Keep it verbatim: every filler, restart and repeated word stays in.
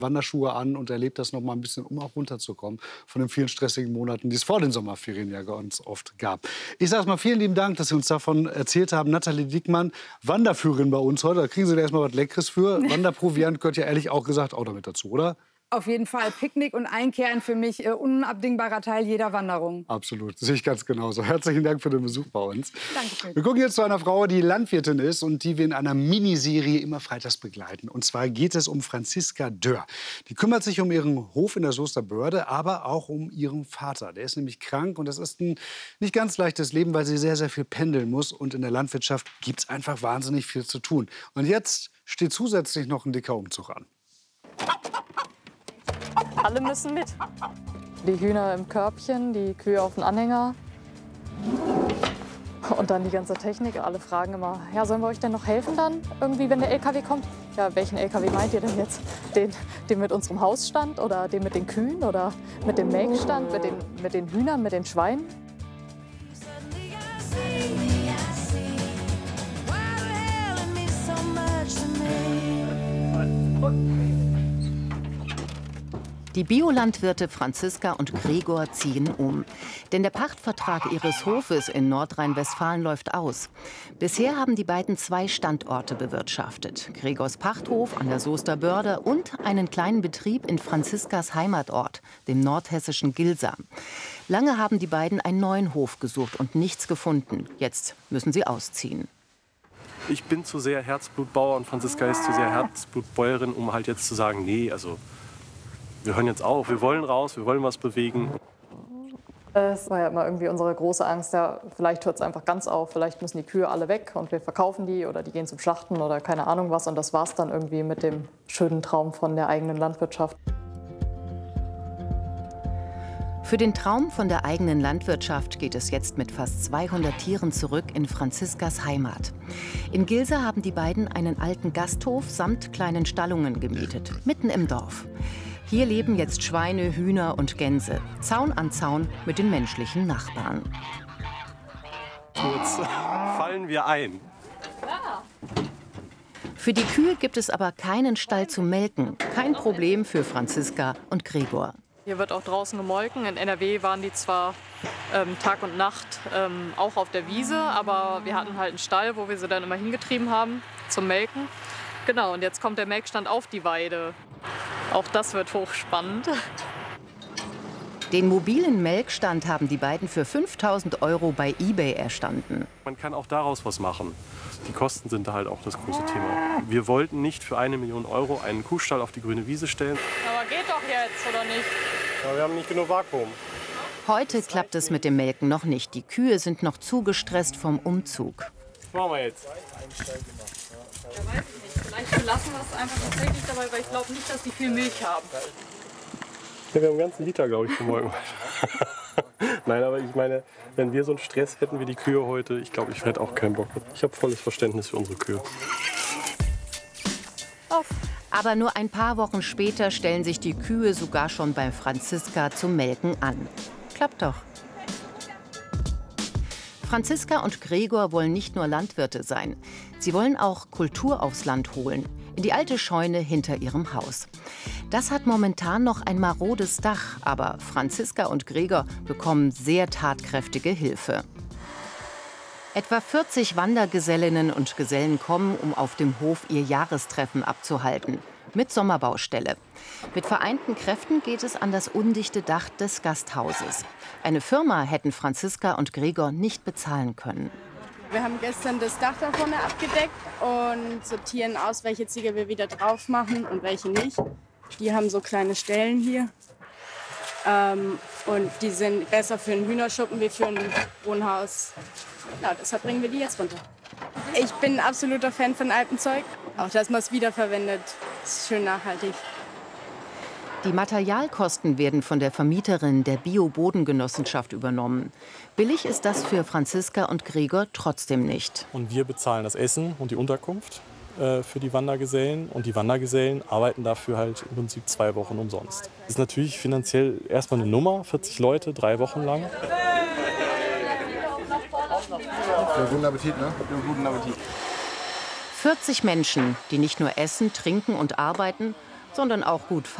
Wanderschuhe an und erlebt das noch mal ein bisschen, um auch runterzukommen von den vielen stressigen Monaten, die es vor den Sommerferien ja ganz oft gab. Ich sage mal vielen lieben Dank, dass Sie uns davon erzählt haben. Nathalie Diekmann, Wanderführerin bei uns heute. Da kriegen Sie da erstmal was Leckeres für. Wanderproviant gehört ja ehrlich auch gesagt auch damit dazu, oder? Auf jeden Fall. Picknick und Einkehren für mich äh, unabdingbarer Teil jeder Wanderung. Absolut, das sehe ich ganz genauso. Herzlichen Dank für den Besuch bei uns. Danke. Wir gucken jetzt zu einer Frau, die Landwirtin ist und die wir in einer Miniserie immer freitags begleiten. Und zwar geht es um Franziska Dörr. Die kümmert sich um ihren Hof in der Soester Börde, aber auch um ihren Vater. Der ist nämlich krank und das ist ein nicht ganz leichtes Leben, weil sie sehr, sehr viel pendeln muss. Und in der Landwirtschaft gibt es einfach wahnsinnig viel zu tun. Und jetzt steht zusätzlich noch ein dicker Umzug an. Alle müssen mit. Die Hühner im Körbchen, die Kühe auf dem Anhänger. Und dann die ganze Technik. Alle fragen immer, ja, sollen wir euch denn noch helfen dann, irgendwie, wenn der L K W kommt? Ja, welchen L K W meint ihr denn jetzt? Den, den mit unserem Hausstand oder den mit den Kühen oder mit dem Melkstand, mit den, mit den Hühnern, mit den Schweinen? Die Biolandwirte Franziska und Gregor ziehen um. Denn der Pachtvertrag ihres Hofes in Nordrhein-Westfalen läuft aus. Bisher haben die beiden zwei Standorte bewirtschaftet. Gregors Pachthof an der Soester Börde und einen kleinen Betrieb in Franziskas Heimatort, dem nordhessischen Gilsa. Lange haben die beiden einen neuen Hof gesucht und nichts gefunden. Jetzt müssen sie ausziehen. Ich bin zu sehr Herzblutbauer und Franziska ist zu sehr Herzblutbäuerin, um halt jetzt zu sagen, nee, also wir hören jetzt auf, wir wollen raus, wir wollen was bewegen. Es war ja immer irgendwie unsere große Angst, ja, vielleicht hört es einfach ganz auf, vielleicht müssen die Kühe alle weg und wir verkaufen die oder die gehen zum Schlachten oder keine Ahnung was. Und das war es dann irgendwie mit dem schönen Traum von der eigenen Landwirtschaft. Für den Traum von der eigenen Landwirtschaft geht es jetzt mit fast zweihundert Tieren zurück in Franziskas Heimat. In Gilsa haben die beiden einen alten Gasthof samt kleinen Stallungen gemietet, mitten im Dorf. Hier leben jetzt Schweine, Hühner und Gänse, Zaun an Zaun mit den menschlichen Nachbarn. Jetzt fallen wir ein. Für die Kühe gibt es aber keinen Stall zum Melken. Kein Problem für Franziska und Gregor. Hier wird auch draußen gemolken. In N R W waren die zwar ähm, Tag und Nacht ähm, auch auf der Wiese, aber wir hatten halt einen Stall, wo wir sie dann immer hingetrieben haben zum Melken. Genau, und jetzt kommt der Melkstand auf die Weide. Auch das wird hochspannend. Den mobilen Melkstand haben die beiden für fünftausend Euro bei eBay erstanden. Man kann auch daraus was machen. Die Kosten sind da halt auch das große Thema. Wir wollten nicht für eine Million Euro einen Kuhstall auf die grüne Wiese stellen. Aber geht doch jetzt, oder nicht? Ja, wir haben nicht genug Vakuum. Heute klappt es mit dem Melken noch nicht. Die Kühe sind noch zu gestresst vom Umzug. Was machen wir jetzt? Ja, weiß ich nicht. Vielleicht belassen wir es einfach tatsächlich dabei, weil ich glaube nicht, dass die viel Milch haben. Ja, wir haben einen ganzen Liter, glaube ich, für morgen. Nein, aber ich meine, wenn wir so einen Stress hätten wie die Kühe heute, ich glaube, ich hätte auch keinen Bock. Ich habe volles Verständnis für unsere Kühe. Auf. Aber nur ein paar Wochen später stellen sich die Kühe sogar schon bei Franziska zum Melken an. Klappt doch. Franziska und Gregor wollen nicht nur Landwirte sein. Sie wollen auch Kultur aufs Land holen, in die alte Scheune hinter ihrem Haus. Das hat momentan noch ein marodes Dach, aber Franziska und Gregor bekommen sehr tatkräftige Hilfe. Etwa vierzig Wandergesellinnen und Gesellen kommen, um auf dem Hof ihr Jahrestreffen abzuhalten. Mit Sommerbaustelle. Mit vereinten Kräften geht es an das undichte Dach des Gasthauses. Eine Firma hätten Franziska und Gregor nicht bezahlen können. Wir haben gestern das Dach da vorne abgedeckt und sortieren aus, welche Ziegel wir wieder drauf machen und welche nicht. Die haben so kleine Stellen hier. Ähm, und die sind besser für einen Hühnerschuppen wie für ein Wohnhaus. Ja, deshalb bringen wir die jetzt runter. Ich bin ein absoluter Fan von Alpenzeug. Auch dass man es wiederverwendet, ist schön nachhaltig. Die Materialkosten werden von der Vermieterin der Bio-Bodengenossenschaft übernommen. Billig ist das für Franziska und Gregor trotzdem nicht. Und wir bezahlen das Essen und die Unterkunft äh, für die Wandergesellen. Und die Wandergesellen arbeiten dafür halt im Prinzip zwei Wochen umsonst. Das ist natürlich finanziell erstmal eine Nummer, vierzig Leute, drei Wochen lang. Ja, guten Appetit, ne? Ja, guten Appetit. vierzig Menschen, die nicht nur essen, trinken und arbeiten, sondern auch gut